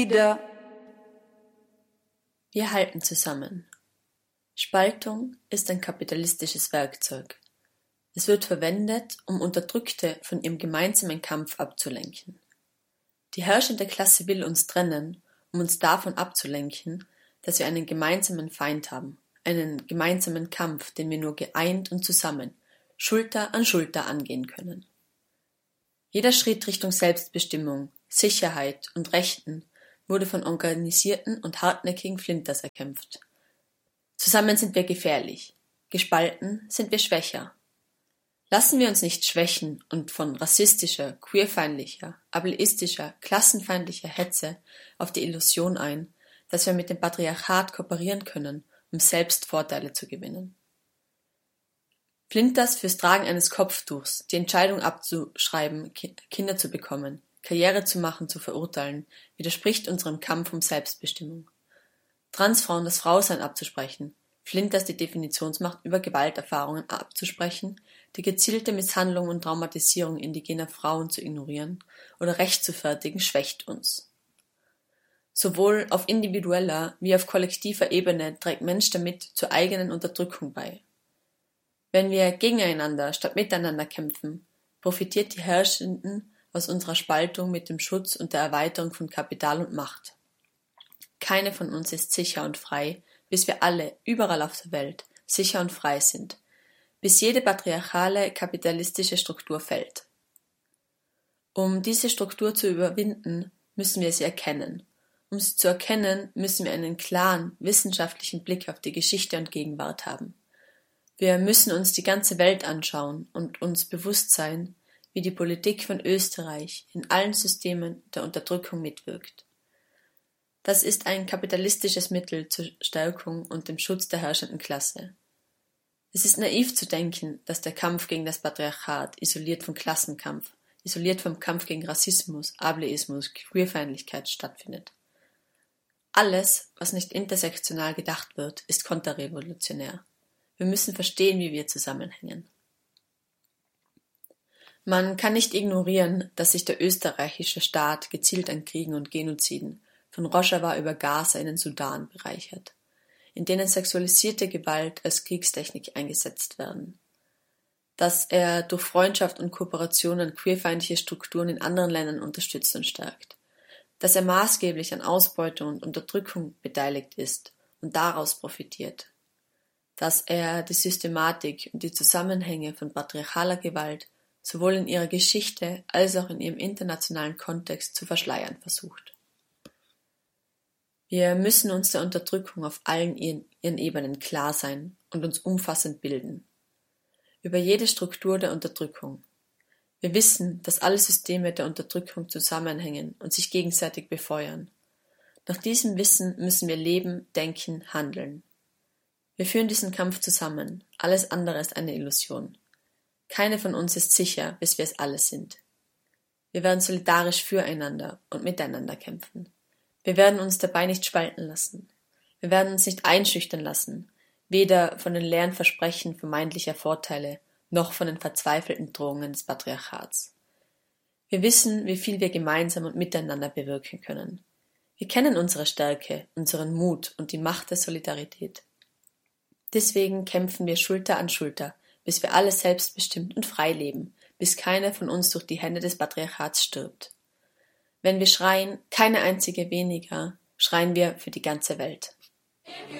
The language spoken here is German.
Wir halten zusammen. Spaltung ist ein kapitalistisches Werkzeug. Es wird verwendet, um Unterdrückte von ihrem gemeinsamen Kampf abzulenken. Die herrschende Klasse will uns trennen, um uns davon abzulenken, dass wir einen gemeinsamen Feind haben, einen gemeinsamen Kampf, den wir nur geeint und zusammen, Schulter an Schulter angehen können. Jeder Schritt Richtung Selbstbestimmung, Sicherheit und Rechten wurde von organisierten und hartnäckigen Flinters erkämpft. Zusammen sind wir gefährlich, gespalten sind wir schwächer. Lassen wir uns nicht schwächen und von rassistischer, queerfeindlicher, ableistischer, klassenfeindlicher Hetze auf die Illusion ein, dass wir mit dem Patriarchat kooperieren können, um selbst Vorteile zu gewinnen. Flinters fürs Tragen eines Kopftuchs, die Entscheidung abzuschreiben, Kinder zu bekommen, Karriere zu machen, zu verurteilen, widerspricht unserem Kampf um Selbstbestimmung. Transfrauen das Frausein abzusprechen, Flinters die Definitionsmacht über Gewalterfahrungen abzusprechen, die gezielte Misshandlung und Traumatisierung indigener Frauen zu ignorieren oder rechtfertigen, schwächt uns. Sowohl auf individueller wie auf kollektiver Ebene trägt Mensch damit zur eigenen Unterdrückung bei. Wenn wir gegeneinander statt miteinander kämpfen, profitiert die Herrschenden aus unserer Spaltung mit dem Schutz und der Erweiterung von Kapital und Macht. Keine von uns ist sicher und frei, bis wir alle, überall auf der Welt, sicher und frei sind, bis jede patriarchale, kapitalistische Struktur fällt. Um diese Struktur zu überwinden, müssen wir sie erkennen. Um sie zu erkennen, müssen wir einen klaren, wissenschaftlichen Blick auf die Geschichte und Gegenwart haben. Wir müssen uns die ganze Welt anschauen und uns bewusst sein, wie die Politik von Österreich in allen Systemen der Unterdrückung mitwirkt. Das ist ein kapitalistisches Mittel zur Stärkung und dem Schutz der herrschenden Klasse. Es ist naiv zu denken, dass der Kampf gegen das Patriarchat isoliert vom Klassenkampf, isoliert vom Kampf gegen Rassismus, Ableismus, Queerfeindlichkeit stattfindet. Alles, was nicht intersektional gedacht wird, ist konterrevolutionär. Wir müssen verstehen, wie wir zusammenhängen. Man kann nicht ignorieren, dass sich der österreichische Staat gezielt an Kriegen und Genoziden von Rojava über Gaza in den Sudan bereichert, in denen sexualisierte Gewalt als Kriegstechnik eingesetzt werden. Dass er durch Freundschaft und Kooperationen queerfeindliche Strukturen in anderen Ländern unterstützt und stärkt. Dass er maßgeblich an Ausbeutung und Unterdrückung beteiligt ist und daraus profitiert. Dass er die Systematik und die Zusammenhänge von patriarchaler Gewalt sowohl in ihrer Geschichte als auch in ihrem internationalen Kontext zu verschleiern versucht. Wir müssen uns der Unterdrückung auf allen ihren Ebenen klar sein und uns umfassend bilden. Über jede Struktur der Unterdrückung. Wir wissen, dass alle Systeme der Unterdrückung zusammenhängen und sich gegenseitig befeuern. Nach diesem Wissen müssen wir leben, denken, handeln. Wir führen diesen Kampf zusammen. Alles andere ist eine Illusion. Keine von uns ist sicher, bis wir es alle sind. Wir werden solidarisch füreinander und miteinander kämpfen. Wir werden uns dabei nicht spalten lassen. Wir werden uns nicht einschüchtern lassen, weder von den leeren Versprechen vermeintlicher Vorteile, noch von den verzweifelten Drohungen des Patriarchats. Wir wissen, wie viel wir gemeinsam und miteinander bewirken können. Wir kennen unsere Stärke, unseren Mut und die Macht der Solidarität. Deswegen kämpfen wir Schulter an Schulter, bis wir alle selbstbestimmt und frei leben, bis keiner von uns durch die Hände des Patriarchats stirbt. Wenn wir schreien, keine einzige weniger, schreien wir für die ganze Welt.